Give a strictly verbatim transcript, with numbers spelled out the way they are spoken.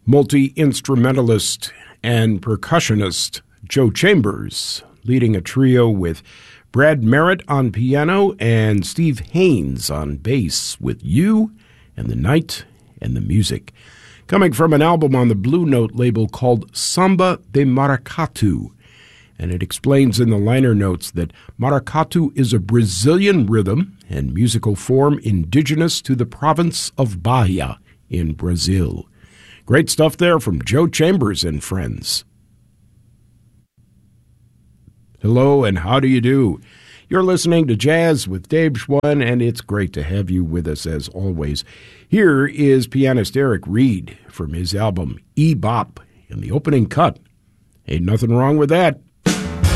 multi-instrumentalist and percussionist Joe Chambers, leading a trio with Brad Merritt on piano and Steve Haynes on bass, with You and the Night and the Music. Coming from an album on the Blue Note label called Samba de Maracatu. And it explains in the liner notes that maracatu is a Brazilian rhythm and musical form indigenous to the province of Bahia in Brazil. Great stuff there from Joe Chambers and friends. Hello, and how do you do? You're listening to Jazz with Dave Schwann, and it's great to have you with us as always. Here is pianist Eric Reed from his album E-Bop in the opening cut. Ain't nothing wrong with that.